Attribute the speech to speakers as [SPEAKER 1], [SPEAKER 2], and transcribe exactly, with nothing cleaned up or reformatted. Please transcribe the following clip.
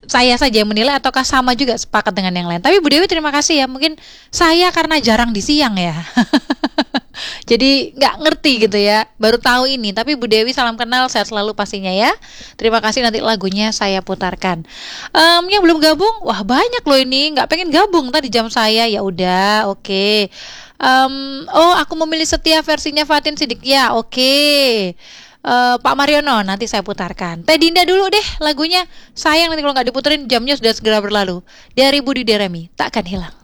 [SPEAKER 1] saya saja yang menilai ataukah sama juga sepakat dengan yang lain? Tapi Bu Dewi terima kasih ya. Mungkin saya karena jarang di siang ya. Jadi nggak ngerti gitu ya. Baru tahu ini. Tapi Bu Dewi salam kenal, sehat selalu pastinya ya. Terima kasih, nanti lagunya saya putarkan. Um, yang belum gabung, wah banyak loh ini. Nggak pengen gabung tadi jam saya. Ya udah, oke. Okay. Um, oh aku memilih setia versinya Fatin Siddiqia. Oke. Okay. Uh, Pak Mariono nanti saya putarkan. Teh Dinda dulu deh lagunya. Sayang nanti kalau nggak diputerin jamnya sudah segera berlalu. Dari Budi Deremi, takkan hilang.